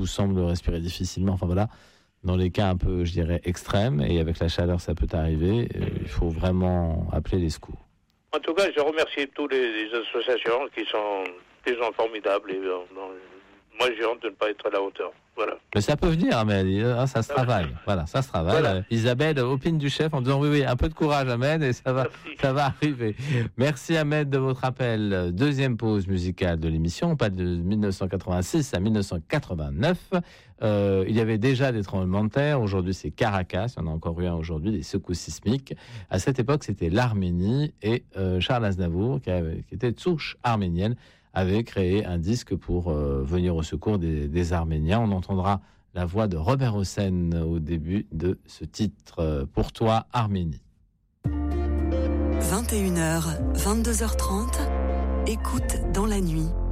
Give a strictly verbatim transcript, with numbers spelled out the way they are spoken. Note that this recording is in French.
vous semble respirer difficilement. Enfin voilà, dans les cas un peu, je dirais, extrêmes, et avec la chaleur, ça peut arriver. Il faut vraiment appeler les secours. En tout cas, je remercie toutes les, les associations qui sont des gens formidables. Et, euh, moi, j'ai honte de ne pas être à la hauteur. Voilà. Mais ça peut venir, Ahmed. Ça se travaille. Voilà, ça se travaille. Voilà. Euh, Isabelle opine du chef en disant oui, oui, un peu de courage, Ahmed, et ça va, ça va arriver. Merci, Ahmed, de votre appel. Deuxième pause musicale de l'émission. On passe de dix-neuf cent quatre-vingt-six à dix-neuf cent quatre-vingt-neuf. Euh, il y avait déjà des tremblements de terre. Aujourd'hui, c'est Caracas. Il y en a encore eu un aujourd'hui, des secousses sismiques. À cette époque, c'était l'Arménie et euh, Charles Aznavour, qui, avait, qui était de souche arménienne, avait créé un disque pour euh, venir au secours des, des Arméniens. On entendra la voix de Robert Hossein au début de ce titre, euh, Pour toi, Arménie. vingt et une heures, vingt-deux heures trente, écoute dans la nuit.